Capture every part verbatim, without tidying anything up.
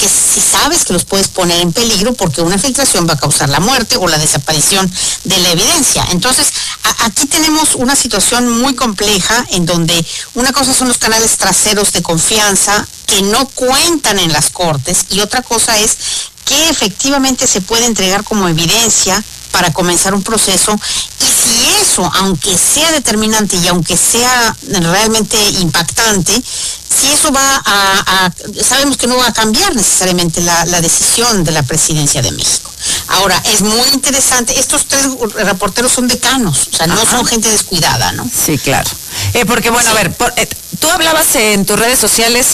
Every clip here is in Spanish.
que si sabes que los puedes poner en peligro porque una filtración va a causar la muerte o la desaparición de la evidencia. Entonces, a, aquí tenemos una situación muy compleja en donde una cosa son los canales traseros de confianza que no cuentan en las cortes y otra cosa es que efectivamente se puede entregar como evidencia para comenzar un proceso, y si eso, aunque sea determinante y aunque sea realmente impactante, si eso va a, a sabemos que no va a cambiar necesariamente la, la decisión de la presidencia de México. Ahora, es muy interesante, estos tres reporteros son decanos, o sea, no Ajá. son gente descuidada, ¿no? Sí, claro. Eh, porque, bueno, sí. a ver, por, eh, tú hablabas en tus redes sociales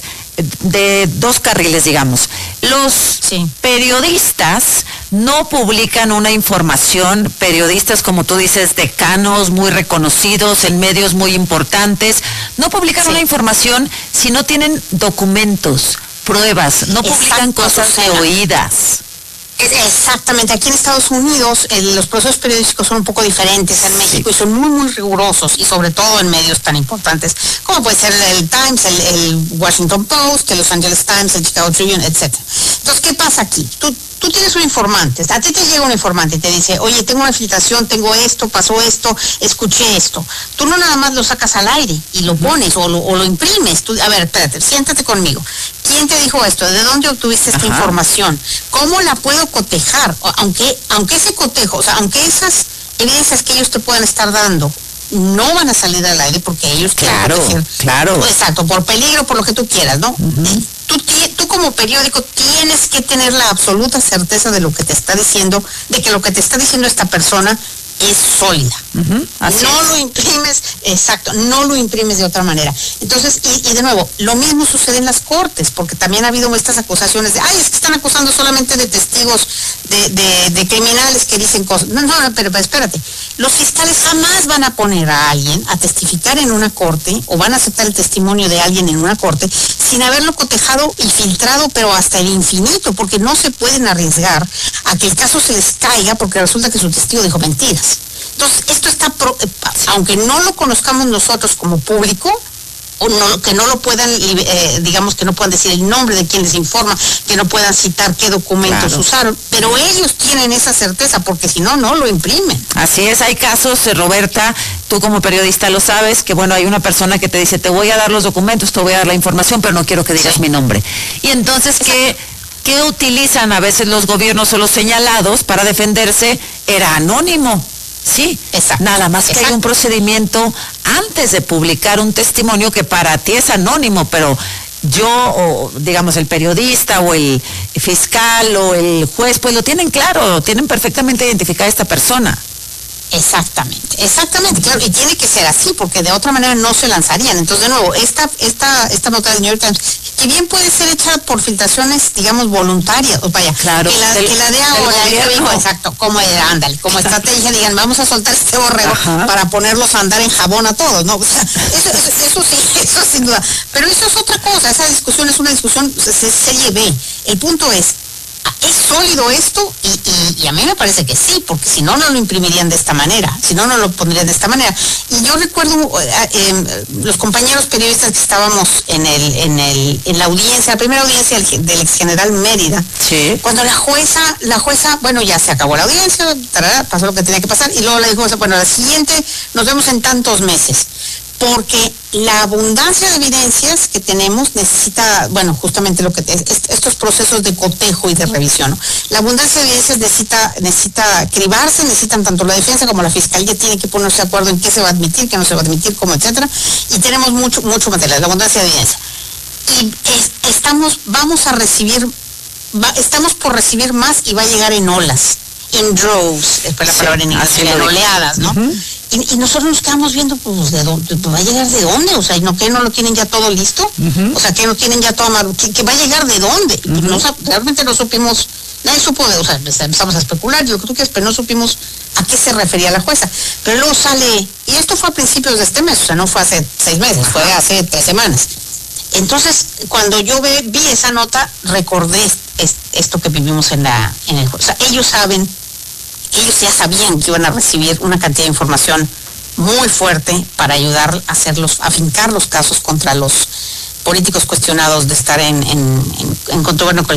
de dos carriles, digamos. Los sí. periodistas no publican una información, periodistas, como tú dices, decanos, muy reconocidos, en medios muy importantes, no publican sí. una información si no tienen documentos, pruebas, no Exacto, publican cosas de oídas. Exactamente, aquí en Estados Unidos eh, los procesos periodísticos son un poco diferentes en México sí. y son muy muy rigurosos y sobre todo en medios tan importantes como puede ser el Times, el, el Washington Post, el Los Angeles Times, el Chicago Tribune, etcétera. Entonces, ¿qué pasa aquí? Tú, tú tienes un informante, a ti te llega un informante y te dice, oye, tengo una filtración, tengo esto, pasó esto, escuché esto. Tú no nada más lo sacas al aire y lo pones o lo, o lo imprimes. Tú, a ver, espérate, siéntate conmigo. ¿Quién te dijo esto? ¿De dónde obtuviste esta Ajá. información? ¿Cómo la puedo cotejar? Aunque, aunque ese cotejo, o sea, aunque esas evidencias que ellos te puedan estar dando no van a salir al aire porque ellos claro, quieren proteger. Claro, exacto, por peligro, por lo que tú quieras, ¿no? Uh-huh. Tú, tú como periódico tienes que tener la absoluta certeza de lo que te está diciendo, de que lo que te está diciendo esta persona es sólida. Uh-huh, no es. Lo imprimes, exacto, no lo imprimes de otra manera. Entonces, y, y de nuevo, lo mismo sucede en las cortes, porque también ha habido estas acusaciones de, ay, es que están acusando solamente de testigos, de, de, de criminales que dicen cosas. No, no, pero, pero espérate, los fiscales jamás van a poner a alguien a testificar en una corte, o van a aceptar el testimonio de alguien en una corte, sin haberlo cotejado y filtrado, pero hasta el infinito, porque no se pueden arriesgar a que el caso se les caiga, porque resulta que su testigo dijo mentiras. Entonces, esto está, pro, eh, aunque no lo conozcamos nosotros como público, o no, que no lo puedan, eh, digamos que no puedan decir el nombre de quien les informa, que no puedan citar qué documentos claro. usaron, pero ellos tienen esa certeza, porque si no, no lo imprimen. Así es, hay casos, Roberta, tú como periodista lo sabes, que bueno, hay una persona que te dice, te voy a dar los documentos, te voy a dar la información, pero no quiero que digas sí. mi nombre. Y entonces, ¿qué, ¿qué utilizan a veces los gobiernos o los señalados para defenderse? Era anónimo. Sí, exacto, nada más que exacto. hay un procedimiento antes de publicar un testimonio que para ti es anónimo, pero yo, o digamos el periodista o el fiscal o el juez, pues lo tienen claro, tienen perfectamente identificada a esta persona. Exactamente, exactamente, claro, y tiene que ser así, porque de otra manera no se lanzarían. Entonces, de nuevo, esta esta esta nota del New York Times, que bien puede ser hecha por filtraciones, digamos, voluntarias, o vaya, claro, que la, del, que la de ahora, dijo, exacto, como era, ándale, como estrategia, digan, vamos a soltar este borrego Ajá. para ponerlos a andar en jabón a todos, ¿no? O sea, eso, eso, eso sí, eso sin duda. Pero eso es otra cosa, esa discusión es una discusión serie B. El punto es, ¿es sólido esto? Y, y, y a mí me parece que sí, porque si no, no lo imprimirían de esta manera, si no, no lo pondrían de esta manera. Y yo recuerdo eh, eh, los compañeros periodistas que estábamos en el en el en la audiencia, la primera audiencia del, del ex general Mérida, sí. cuando la jueza, la jueza, bueno, ya se acabó la audiencia, tarará, pasó lo que tenía que pasar, y luego le dijo, bueno, la siguiente nos vemos en tantos meses. Porque la abundancia de evidencias que tenemos necesita, bueno, justamente lo que es, estos procesos de cotejo y de revisión, ¿no? La abundancia de evidencias necesita necesita cribarse, necesitan tanto la defensa como la fiscalía tiene que ponerse de acuerdo en qué se va a admitir, qué no se va a admitir, cómo, etcétera, y tenemos mucho mucho material, la abundancia de evidencia. Y es, estamos vamos a recibir va, estamos por recibir más y va a llegar en olas, en droves, es la palabra en inglés, en oleadas, ¿no? Uh-huh. Y, y nosotros nos quedamos viendo, pues, ¿de dónde? Pues, ¿va a llegar de dónde? O sea, ¿no que no lo tienen ya todo listo? Uh-huh. O sea, ¿que no tienen ya todo amarrado? ¿Que, que va a llegar de dónde? Uh-huh. Pues no, realmente no supimos, nadie supo, o sea, empezamos a especular y lo que tú quieras, pero no supimos a qué se refería la jueza. Pero luego sale, y esto fue a principios de este mes, o sea, no fue hace seis meses, uh-huh. fue hace tres semanas. Entonces, cuando yo ve, vi esa nota, recordé es, esto que vivimos en la, en el, o sea, ellos saben, ellos ya sabían que iban a recibir una cantidad de información muy fuerte para ayudar a hacerlos, a fincar los casos contra los políticos cuestionados de estar en, en, en, en contubernio con